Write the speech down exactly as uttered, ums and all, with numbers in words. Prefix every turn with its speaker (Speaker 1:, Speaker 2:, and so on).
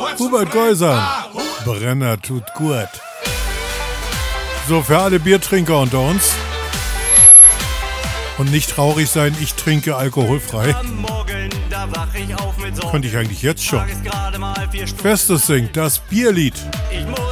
Speaker 1: Hubert Geusern. Brenner tut gut. So, für alle Biertrinker unter uns. Und nicht traurig sein, ich trinke alkoholfrei. Könnte ich eigentlich jetzt schon. Festes singt das Bierlied.